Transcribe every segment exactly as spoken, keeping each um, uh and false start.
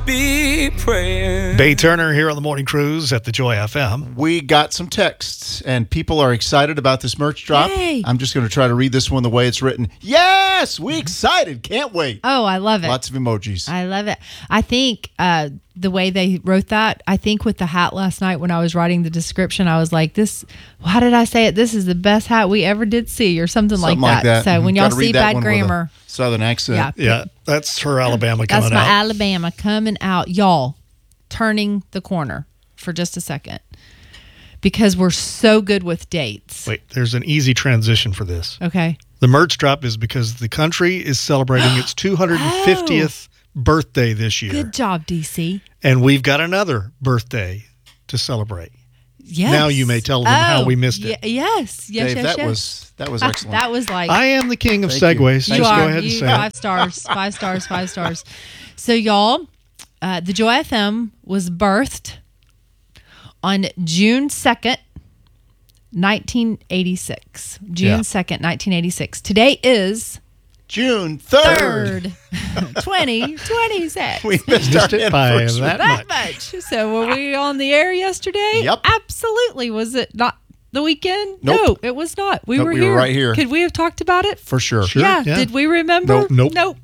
Be praying. Bay Turner here on the Morning Cruise at the Joy F M. We got some texts, and people are excited about this merch drop. Yay. I'm just going to try to read this one the way it's written. Yes, we excited. Can't wait. Oh, I love it. Lots of emojis. I love it. I think uh, the way they wrote that, I think with the hat last night when I was writing the description, I was like, this, how did I say it? This is the best hat we ever did see or something, Something like, like that. that. So when y'all Gotta read see that bad one with a grammar. Southern accent. Yeah. Yeah, that's her Alabama coming That's my out. Alabama coming out. Y'all, turning the corner for just a second. Because we're so good with dates. Wait, there's an easy transition for this. Okay. The merch drop is because the country is celebrating its two hundred fiftieth birthday this year. Good job, D C. And we've got another birthday to celebrate. Yes. Now you may tell them how Oh, we missed it. y- yes. Yes, Dave, yes, that yes. was that was excellent. That was like... I am the king of Thank you. segues. You You Just are. go ahead and you, say five it. stars, five stars, five stars. So, y'all, uh, the Joy F M was birthed on June second, nineteen eighty-six. June Yeah. second, nineteen eighty-six. Today is June third. third, twenty twenty-six. We missed our Missed it by anniversary. that That much. much. So, were we on the air yesterday? Yep. Absolutely. Was it not the weekend? Nope. No, it was not. We Nope, were we here. were right here. Could we have talked about it? For sure. Sure. Yeah. yeah. Did we remember? Nope. Nope. Nope.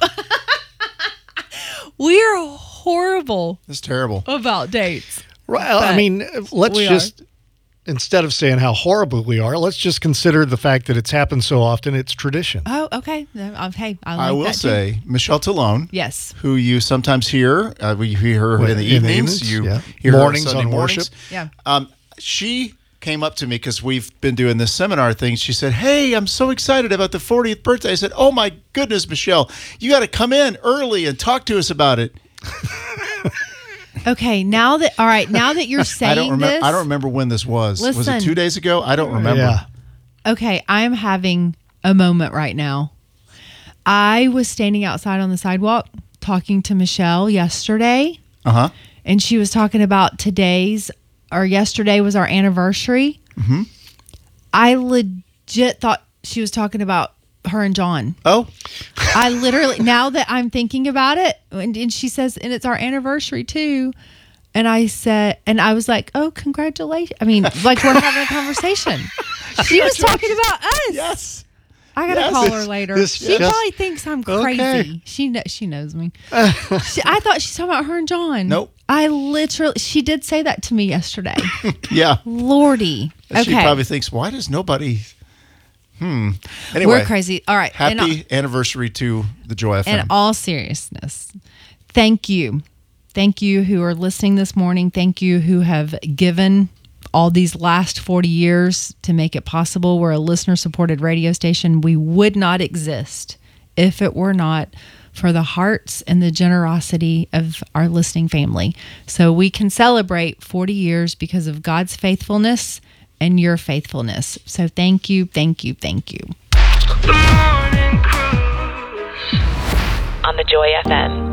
We're horrible It's terrible. about dates. Well, I But mean, let's we just, instead of saying how horrible we are, let's just consider the fact that it's happened so often, it's tradition. Oh, okay. Uh, Hey, I, like I will that too. say, Michelle Talone, Yes. who you sometimes hear, uh, we hear her Well, in the in the evenings, evenings, you yeah. hear her Mornings Sunday on mornings. worship. Yeah. Um, she came up to me because we've been doing this seminar thing. She said, "Hey, I'm so excited about the fortieth birthday." I said, "Oh my goodness, Michelle, you got to come in early and talk to us about it." Okay. Now that, all right. Now that you're saying I don't remember. this, I don't remember when this was. was Listen. it two days ago? I don't remember. Yeah. Okay, I'm having a moment right now. I was standing outside on the sidewalk talking to Michelle yesterday, Uh huh. and she was talking about today's or yesterday was our anniversary. Mm-hmm. I legit thought she was talking about her and John. Oh, I literally, now that I'm thinking about it, and, and she says, and it's our anniversary too. And I said, and I was like, oh, congratulations. I mean, like we're having a conversation. She was talking about us. yes. I gotta Yes. call her later. This she just- probably thinks I'm crazy. Okay. She kn- she knows me. she, I thought she's talking about her and John. Nope. I literally, she did say that to me yesterday. Yeah. Lordy. She Okay. probably thinks, "Why does nobody?" Hmm. Anyway, We're crazy. All right. In all- happy anniversary to the Joy F M. In all seriousness, thank you. Thank you who are listening this morning. Thank you who have given all these last forty years to make it possible. We're a listener-supported radio station. We would not exist if it were not for the hearts and the generosity of our listening family. So we can celebrate forty years because of God's faithfulness and your faithfulness. So thank you, thank you, thank you. The Morning Cruise. On the Joy F M.